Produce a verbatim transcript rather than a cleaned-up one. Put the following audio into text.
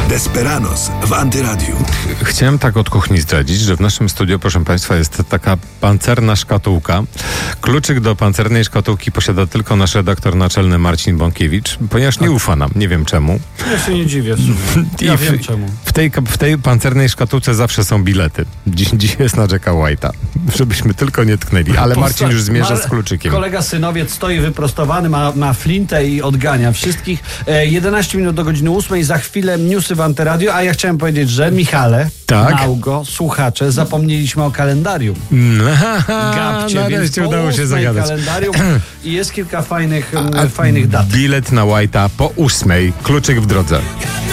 Desperados w Antyradiu. Chciałem tak od kuchni zdradzić, że w naszym studiu, proszę Państwa, jest taka pancerna szkatułka. Kluczyk do pancernej szkatułki posiada tylko nasz redaktor naczelny Marcin Bąkiewicz, ponieważ nie ufa nam. Nie wiem czemu. Ja się nie dziwię w sumie. Ja I w, wiem czemu. W tej, w tej pancernej szkatułce zawsze są bilety. Dziś, dziś jest na Jacka White'a. Żebyśmy tylko nie tknęli. Ale Marcin już zmierza z kluczykiem. Kolega synowiec stoi wyprostowany, ma, ma flintę i odgania wszystkich. E, jedenaście minut do godziny ósmej. Za chwilę newsy w Antyradio. A ja chciałem powiedzieć, że Michale, tak? Małgo, słuchacze, zapomnieliśmy o kalendarium. Gabcie, nareszcie udało się zagadać. Kalendarium i jest kilka fajnych, a, fajnych dat. Bilet na White'a po ósmej. Kluczyk w drodze.